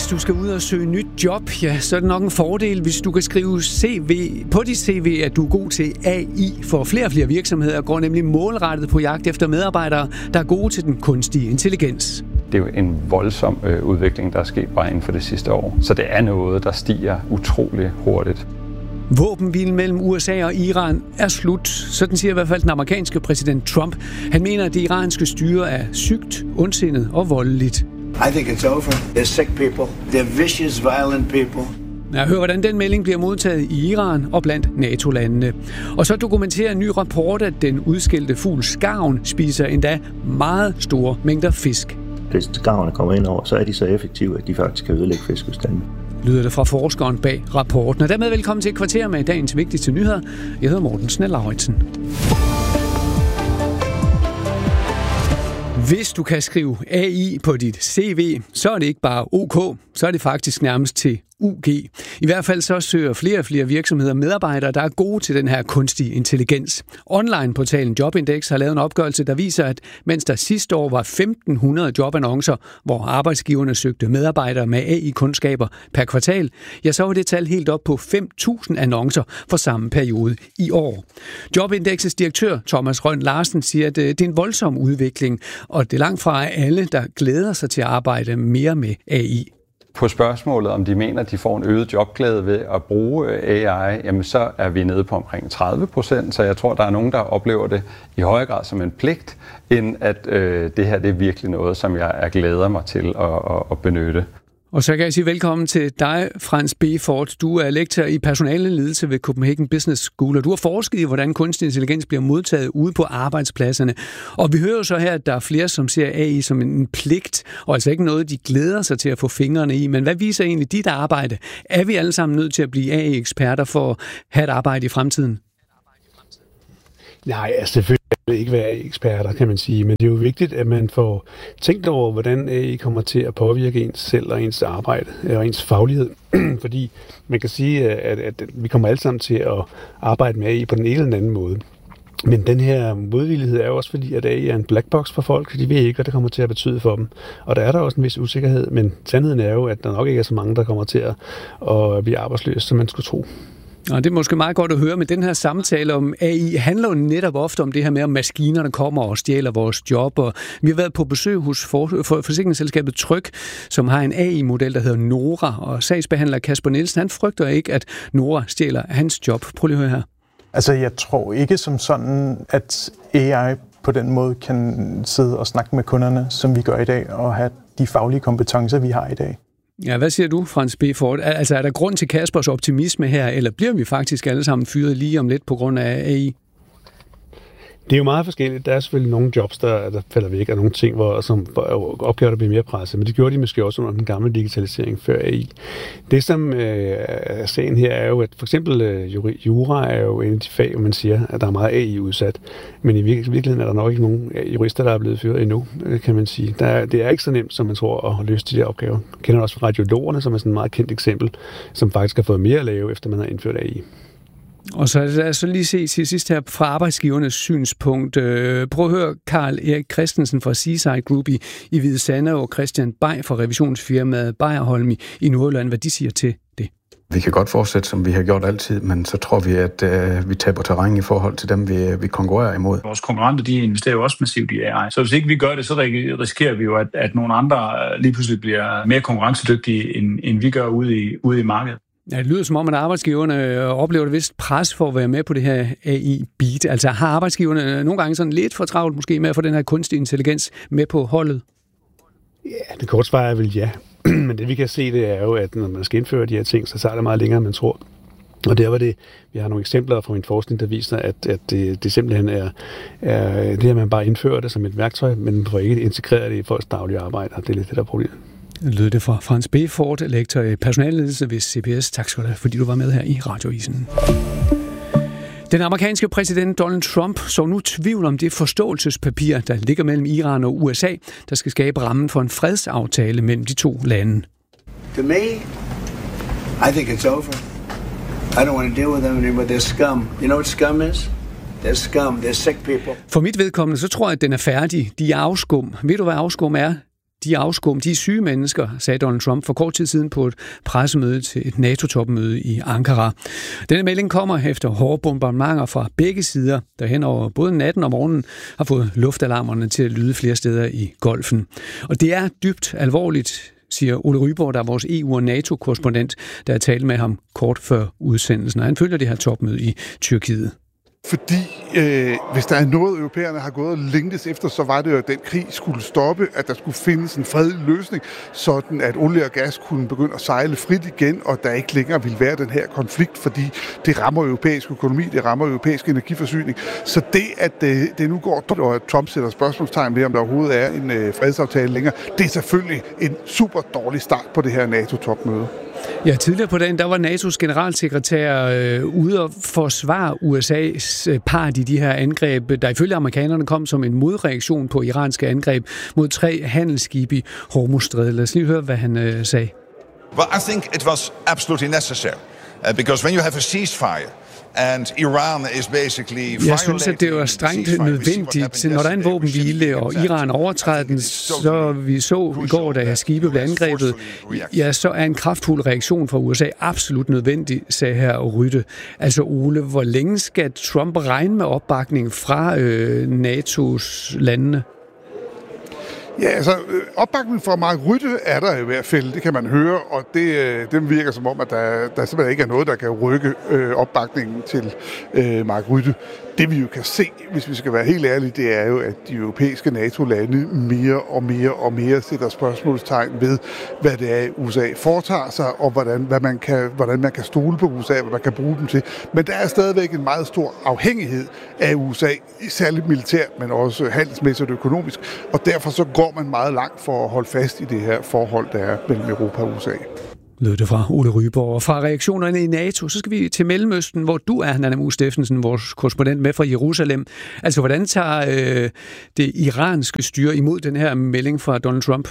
Hvis du skal ud og søge nyt job, ja, så er det nok en fordel, hvis du kan skrive på dit CV, at du er god til AI. For flere og flere virksomheder går nemlig målrettet på jagt efter medarbejdere, der er gode til den kunstige intelligens. Det er jo en voldsom udvikling, der er sket bare inden for det sidste år. Så det er noget, der stiger utrolig hurtigt. Våbenhvilen mellem USA og Iran er slut. Sådan siger i hvert fald den amerikanske præsident Trump. Han mener, at det iranske styre er sygt, ondsindet og voldeligt. I think it's over. They're sick people. They're vicious, violent people. Jeg hører, hvordan den melding bliver modtaget i Iran og blandt NATO-landene. Og så dokumenterer en ny rapport, at den udskilte fugl skarven spiser endda meget store mængder fisk. Hvis skarverne kommer ind over, så er de så effektive, at de faktisk kan ødelægge fiskebestanden. Lyder det fra forskeren bag rapporten. Og dermed velkommen til et kvarter med dagens vigtigste nyheder. Jeg hedder Morten Snell-Lauritsen. Hvis du kan skrive AI på dit CV, så er det ikke bare OK, så er det faktisk nærmest til UG. I hvert fald så søger flere og flere virksomheder medarbejdere, der er gode til den her kunstige intelligens. Online-portalen Jobindex har lavet en opgørelse, der viser, at mens der sidste år var 1.500 jobannoncer, hvor arbejdsgiverne søgte medarbejdere med AI-kundskaber per kvartal, ja, så var det tal helt op på 5.000 annoncer for samme periode i år. Jobindexes direktør Thomas Rønn Larsen siger, at det er en voldsom udvikling, og det er langt fra alle, der glæder sig til at arbejde mere med AI. På spørgsmålet, om de mener, at de får en øget jobglæde ved at bruge AI, jamen så er vi nede på omkring 30%, så jeg tror, der er nogen, der oplever det i højere grad som en pligt, end at det her det er virkelig noget, som jeg glæder mig til at benytte. Og så kan jeg sige velkommen til dig, Frans Befort. Du er lektor i personaleledelse ved Copenhagen Business School, og du har forsket i, hvordan kunstig intelligens bliver modtaget ude på arbejdspladserne. Og vi hører jo så her, at der er flere, som ser AI som en pligt, og altså ikke noget, de glæder sig til at få fingrene i. Men hvad viser egentlig dit arbejde? Er vi alle sammen nødt til at blive AI-eksperter for at have et arbejde i fremtiden? Nej, altså selvfølgelig ikke være eksperter, kan man sige, men det er jo vigtigt, at man får tænkt over, hvordan AI kommer til at påvirke ens selv og ens arbejde og ens faglighed. Fordi man kan sige, at vi kommer alle sammen til at arbejde med AI på den ene eller den anden måde. Men den her modvillighed er jo også fordi, at AI er en black box for folk. De ved ikke, hvad det kommer til at betyde for dem. Og der er der også en vis usikkerhed, men sandheden er jo, at der nok ikke er så mange, der kommer til at blive arbejdsløse, som man skulle tro. Og det er måske meget godt at høre, men den her samtale om AI handler jo netop ofte om det her med, at maskinerne kommer og stjæler vores job. Og vi har været på besøg hos forsikringsselskabet Tryg, som har en AI-model, der hedder Nora. Og sagsbehandler Kasper Nielsen, han frygter ikke, at Nora stjæler hans job. Prøv lige at høre her. Altså, jeg tror ikke som sådan, at AI på den måde kan sidde og snakke med kunderne, som vi gør i dag, og have de faglige kompetencer, vi har i dag. Ja, hvad siger du, Frans Befort? Altså, er der grund til Kaspers optimisme her, eller bliver vi faktisk alle sammen fyret lige om lidt på grund af AI? Det er jo meget forskelligt. Der er selvfølgelig nogle jobs, der falder væk, og nogle ting, som opgaver, der bliver mere presset. Men det gjorde de måske også under den gamle digitalisering før AI. Det, som er sagen her, er jo, at for eksempel jura er jo en af de fag, hvor man siger, at der er meget AI udsat. Men i virkeligheden er der nok ikke nogen jurister, der er blevet fyret endnu, kan man sige. Det er ikke så nemt, som man tror, at løse de der opgaver. Jeg kender også radiologerne, som er sådan et meget kendt eksempel, som faktisk har fået mere at lave, efter man har indført AI. Og så lad os lige se til sidst her fra arbejdsgivernes synspunkt. Prøv at høre Karl Erik Christensen fra Seaside Group i Hvide Sande og Christian Bay fra revisionsfirmaet Beyer-Holm i Nordjylland, hvad de siger til det. Vi kan godt fortsætte, som vi har gjort altid, men så tror vi, at vi taber terræn i forhold til dem, vi konkurrerer imod. Vores konkurrenter, de investerer jo også massivt i AI. Så hvis ikke vi gør det, så risikerer vi jo, at nogle andre lige pludselig bliver mere konkurrencedygtige, end vi gør ude i markedet. Ja, det lyder som om, at arbejdsgiverne oplever et vist pres for at være med på det her AI-beat. Altså har arbejdsgiverne nogle gange sådan lidt for travlt måske med at få den her kunstig intelligens med på holdet? Ja, det korte svar er vel ja. Men det vi kan se, det er jo, at når man skal indføre de her ting, så tager det meget længere, end man tror. Og der var det, vi har nogle eksempler fra min forskning, der viser, at det simpelthen er det, at man bare indfører det som et værktøj, men man får ikke integreret det i folks daglige arbejde, og det er lidt det, der er problemet. Lød det fra Frans Befort, lektor i personaleledelse ved CBS. Tak skal du have, fordi du var med her i Radioavisen. Den amerikanske præsident Donald Trump så nu tvivl om det forståelsespapir, der ligger mellem Iran og USA, der skal skabe rammen for en fredsaftale mellem de to lande. To me, I think it's over. I don't want to deal with them anymore. They're scum. You know what scum is? They're scum. They're sick people. For mit vedkommende, så tror jeg, at den er færdig. De er afskum. Ved du, hvad afskum er? de er afskum, de er syge mennesker, sagde Donald Trump for kort tid siden på et pressemøde til et NATO-topmøde i Ankara. Denne melding kommer efter hårde bombardementer fra begge sider, der hen over både natten og morgenen har fået luftalarmerne til at lyde flere steder i Golfen. Og det er dybt alvorligt, siger Ole Ryborg, der er vores EU- og NATO-korrespondent, der har talt med ham kort før udsendelsen. Og han følger det her topmøde i Tyrkiet. Fordi hvis der er noget, europæerne har gået og længtes efter, så var det jo, at den krig skulle stoppe, at der skulle findes en fredelig løsning, sådan at olie og gas kunne begynde at sejle frit igen, og der ikke længere ville være den her konflikt, fordi det rammer europæisk økonomi, det rammer europæisk energiforsyning. Så det, at det nu går, og at Trump sætter spørgsmålstegn ved, om der overhovedet er en fredsaftale længere, det er selvfølgelig en super dårlig start på det her NATO-topmøde. Ja, tidligere på dagen, der var NATO's generalsekretær ude og forsvare USA's part i de her angreb, der ifølge amerikanerne kom som en modreaktion på iranske angreb mod 3 handelsskibe i Hormuzstrædet. Lad os lige høre, hvad han sagde. Well, I think it was absolutely necessary, because when you have a ceasefire, and Iran is basically. Jeg synes, at det var strengt nødvendigt, når der er en våbenhvile, og Iran overtræder den, så vi så i går, da skibe blev angrebet, ja, så er en kraftfuld reaktion fra USA absolut nødvendig, sagde her Rytte. Altså Ole, hvor længe skal Trump regne med opbakning fra NATO's landene? Ja, altså opbakningen fra Mark Rytte er der i hvert fald, det kan man høre, og det virker som om, at der simpelthen ikke er noget, der kan rykke opbakningen til Mark Rytte. Det vi jo kan se, hvis vi skal være helt ærlige, det er jo, at de europæiske NATO-lande mere og mere sætter spørgsmålstegn ved, hvad det er, USA foretager sig, og hvordan man kan stole på USA, hvad man kan bruge dem til. Men der er stadigvæk en meget stor afhængighed af USA, særligt militært, men også handelsmæssigt og økonomisk, og derfor så går man meget langt for at holde fast i det her forhold, der er mellem Europa og USA. Lød det fra Ole Ryborg. Og fra reaktionerne i NATO, så skal vi til Mellemøsten, hvor du er, Nanna Mue Steffensen, vores korrespondent med fra Jerusalem. Altså, hvordan tager det iranske styre imod den her melding fra Donald Trump?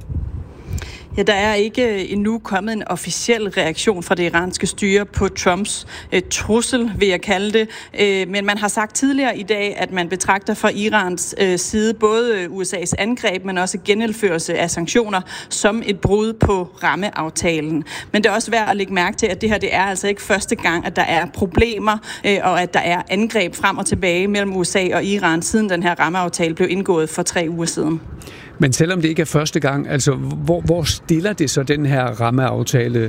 Ja, der er ikke endnu kommet en officiel reaktion fra det iranske styre på Trumps trussel, vil jeg kalde det. Men man har sagt tidligere i dag, at man betragter fra Irans side både USA's angreb, men også genindførelse af sanktioner som et brud på rammeaftalen. Men det er også værd at lægge mærke til, at det her det er altså ikke første gang, at der er problemer, og at der er angreb frem og tilbage mellem USA og Iran, siden den her rammeaftale blev indgået for 3 uger siden. Men selvom det ikke er første gang, altså hvor stiller det så den her rammeaftale?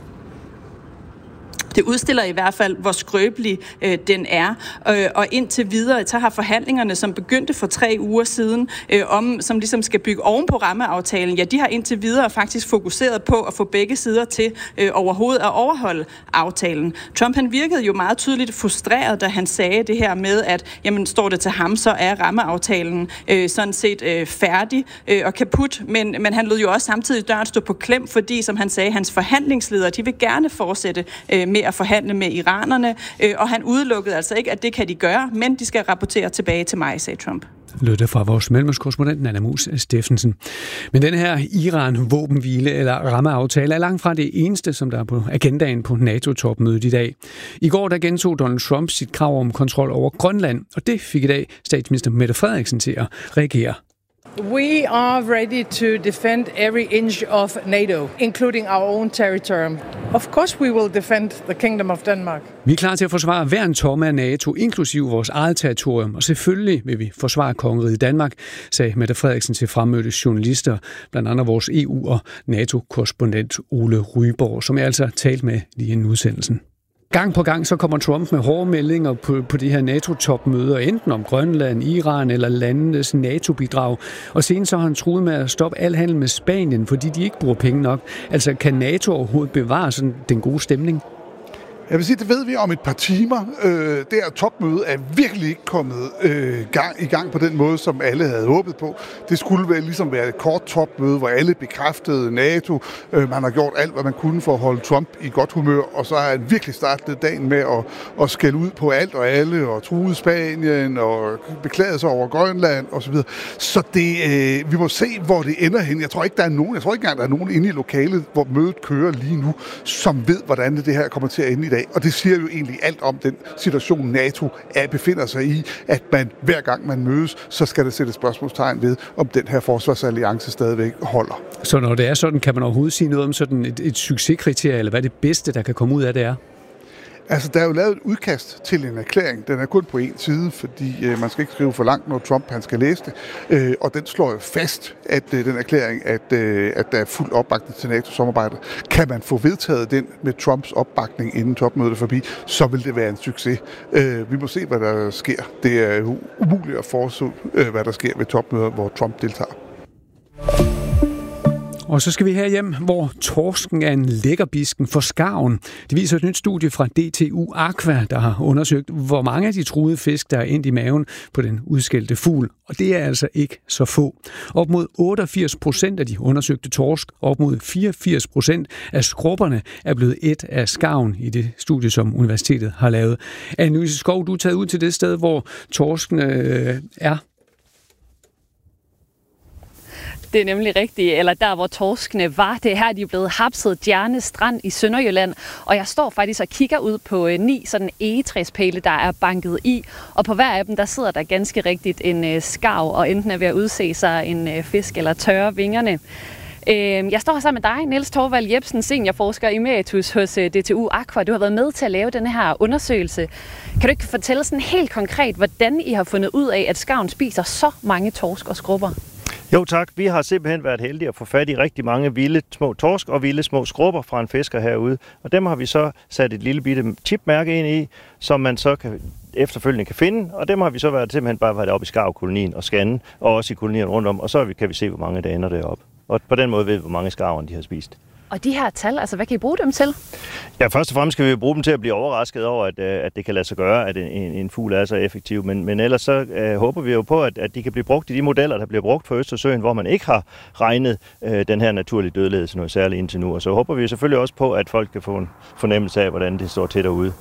Det udstiller i hvert fald, hvor skrøbelig den er. Og indtil videre, så har forhandlingerne, som begyndte for 3 uger siden, som ligesom skal bygge oven på rammeaftalen, ja, de har indtil videre faktisk fokuseret på at få begge sider til overhovedet at overholde aftalen. Trump, han virkede jo meget tydeligt frustreret, da han sagde det her med, at jamen, står det til ham, så er rammeaftalen sådan set færdig og kaput. Men han lod jo også samtidig døren stå på klem, fordi, som han sagde, hans forhandlingsledere, de vil gerne fortsætte med at forhandle med iranerne, og han udelukkede altså ikke, at det kan de gøre, men de skal rapportere tilbage til mig, sagde Trump. Lød det fra vores mellemøstkorrespondent Nanna Mue Steffensen. Men den her Iran-våbenhvile eller rammeaftale er langt fra det eneste, som der er på agendaen på NATO-topmødet i dag. I går der gentog Donald Trump sit krav om kontrol over Grønland, og det fik i dag statsminister Mette Frederiksen til at reagere. We are ready to defend every inch of NATO, including our own territory. Of course we will defend the Kingdom of Denmark. Vi er klar til at forsvare hver en tomme af NATO, inklusive vores eget territorium, og selvfølgelig vil vi forsvare kongeriget Danmark, sagde Mette Frederiksen til fremmødte journalister, blandt andet vores EU- og NATO-korrespondent Ole Ryborg, som jeg altså talte med lige inden udsendelsen. Gang på gang så kommer Trump med hårde meldinger på de her NATO-topmøder, enten om Grønland, Iran eller landenes NATO-bidrag. Og senere så har han truet med at stoppe al handel med Spanien, fordi de ikke bruger penge nok. Altså kan NATO overhovedet bevare sådan den gode stemning? Jeg vil sige, det ved vi om et par timer. Det her topmøde er virkelig ikke kommet i gang på den måde, som alle havde håbet på. Det skulle vel ligesom være et kort topmøde, hvor alle bekræftede NATO. Man har gjort alt, hvad man kunne for at holde Trump i godt humør, og så har han virkelig startet dagen med at skælde ud på alt og alle, og truede Spanien, og beklagede sig over Grønland osv. Så vi må se, hvor det ender hen. Jeg tror ikke engang, der er nogen inde i lokalet, hvor mødet kører lige nu, som ved, hvordan det her kommer til at ende i dag. Og det siger jo egentlig alt om den situation, NATO befinder sig i, at man hver gang man mødes, så skal der sættes spørgsmålstegn ved, om den her forsvarsalliance stadigvæk holder. Så når det er sådan, kan man overhovedet sige noget om sådan et succeskriterie, eller hvad det bedste, der kan komme ud af det er? Altså, der er jo lavet et udkast til en erklæring. Den er kun på en side, fordi man skal ikke skrive for langt, når Trump han skal læse det. Og den slår jo fast, at den erklæring, at der er fuld opbakning til NATO-samarbejdet. Kan man få vedtaget den med Trumps opbakning inden topmødet er forbi, så vil det være en succes. Vi må se, hvad der sker. Det er umuligt at forudse, hvad der sker ved topmøder, hvor Trump deltager. Og så skal vi herhjem, hvor torsken er en lækkerbisken for skarven. Det viser et nyt studie fra DTU Aqua, der har undersøgt, hvor mange af de truede fisk, der er endt i maven på den udskældte fugl. Og det er altså ikke så få. Op mod 88% af de undersøgte torsk, op mod 84% af skrubberne er blevet et af skarven i det studie, som universitetet har lavet. Anne-Louise Skov, du er taget ud til det sted, hvor torsken er. Det er nemlig rigtigt, eller der hvor torskene var. Det er her, de er blevet hapset Djerne Strand i Sønderjylland. Og jeg står faktisk og kigger ud på 9 sådan egetræspæle, der er banket i. Og på hver af dem, der sidder der ganske rigtigt en skarv, og enten er ved at udse sig en fisk eller tørre vingerne. Jeg står her sammen med dig, Niels Torvald Jebsen, seniorforsker emeritus hos DTU Aqua. Du har været med til at lave den her undersøgelse. Kan du ikke fortælle sådan helt konkret, hvordan I har fundet ud af, at skarven spiser så mange torsk og skrubber? Jo tak, vi har simpelthen været heldige at få fat i rigtig mange vilde små torsk og vilde små skrubber fra en fisker herude. Og dem har vi så sat et lille bitte chipmærke ind i, som man så efterfølgende kan finde. Og dem har vi så simpelthen bare været oppe i skarvkolonien og scanne, og også i kolonien rundt om. Og så kan vi se, hvor mange der ender deroppe. Og på den måde ved vi, hvor mange skarverne de har spist. Og de her tal, altså hvad kan I bruge dem til? Ja, først og fremmest skal vi bruge dem til at blive overrasket over, at det kan lade sig gøre, at en fugl er så effektiv. Men ellers så håber vi jo på, at de kan blive brugt i de modeller, der bliver brugt på Østersøen, hvor man ikke har regnet den her naturlige dødelighed til noget særligt indtil nu. Og så håber vi selvfølgelig også på, at folk kan få en fornemmelse af, hvordan det står til derude.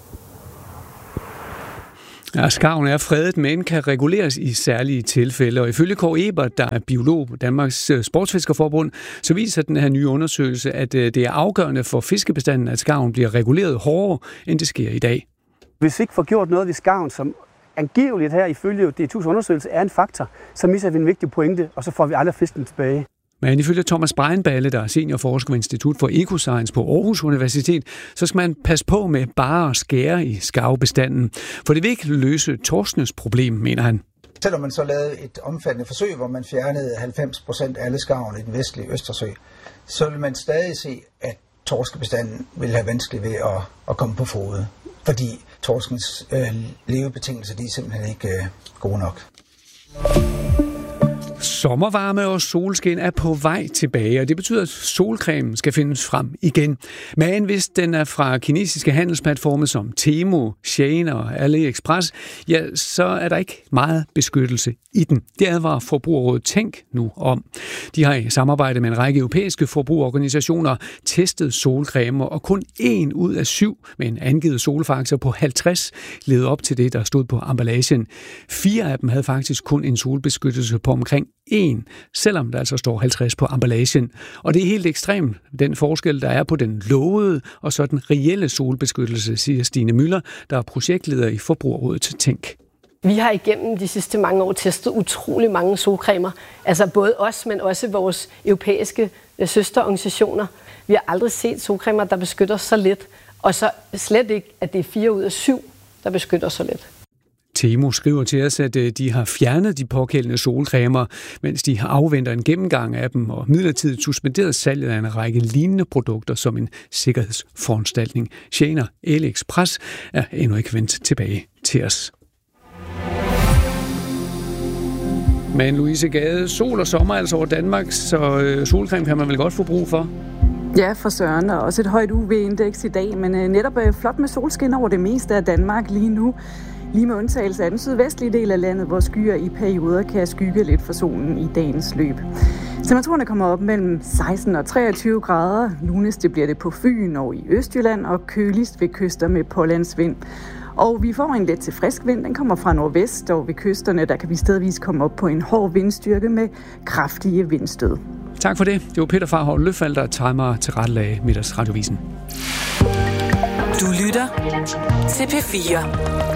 Ja, skarven er fredet, men kan reguleres i særlige tilfælde. Og ifølge Kåre Ebert, der er biolog på Danmarks Sportsfiskerforbund, så viser den her nye undersøgelse, at det er afgørende for fiskebestanden, at skarven bliver reguleret hårdere, end det sker i dag. Hvis vi ikke får gjort noget ved skarven, som angiveligt her ifølge DTU's undersøgelse er en faktor, så misser vi en vigtig pointe, og så får vi aldrig fisken tilbage. Men ifølge Thomas Breinballe, der er seniorforsker ved Institut for Ecoscience på Aarhus Universitet, så skal man passe på med bare at skære i skarvebestanden. For det vil ikke løse torskenes problem, mener han. Selvom man så lavede et omfattende forsøg, hvor man fjernede 90% af alle skarverne i den vestlige Østersø, så vil man stadig se, at torskebestanden vil have vanskeligt ved at komme på fode. Fordi torskens levebetingelser, de er simpelthen ikke gode nok. Sommervarme og solskin er på vej tilbage, og det betyder, at solcremen skal findes frem igen. Men hvis den er fra kinesiske handelsplatforme som Temu, Shein og AliExpress, ja, så er der ikke meget beskyttelse i den. Det advarer Forbrugerrådet Tænk nu om. De har i samarbejde med en række europæiske forbrugerorganisationer testet solcremer, og kun 1 ud af 7 med en angivet solfaktor på 50 levede op til det, der stod på emballagen. 4 af dem havde faktisk kun en solbeskyttelse på omkring 1, selvom der altså står 50 på emballagen. Og det er helt ekstremt, den forskel, der er på den lovede og så den reelle solbeskyttelse, siger Stine Møller, der er projektleder i Forbrugerrådet Tænk. Vi har igennem de sidste mange år testet utrolig mange solcremer. Altså både os, men også vores europæiske søsterorganisationer. Vi har aldrig set solcremer, der beskytter så lidt. Og så slet ikke, at det er 4 ud af 7, der beskytter så lidt. Temu skriver til os, at de har fjernet de pågældende solcremer, mens de har afventet en gennemgang af dem og midlertidigt suspenderet salget af en række lignende produkter som en sikkerhedsforanstaltning. Shein og AliExpress er endnu ikke vendt tilbage til os. Men Louise Gade, sol og sommer altså over Danmark, så solcreme kan man vel godt få brug for? Ja, for søren, og også et højt UV-indeks i dag, men netop flot med solskin over det meste af Danmark lige nu. Lige med undtagelse af den sydvestlige del af landet, hvor skyer i perioder kan skygge lidt for solen i dagens løb. Temperaturerne kommer op mellem 16 og 23 grader. Lunest bliver det på Fyn og i Østjylland, og køligst ved kyster med pålandsvind. Og vi får en let til frisk vind. Den kommer fra nordvest, og ved kysterne der kan vi stedvis komme op på en hård vindstyrke med kraftige vindstød. Tak for det. Det var Peter Farhov Løfald, der timer til rettelag Middagsradiovisen. Du lytter til P4.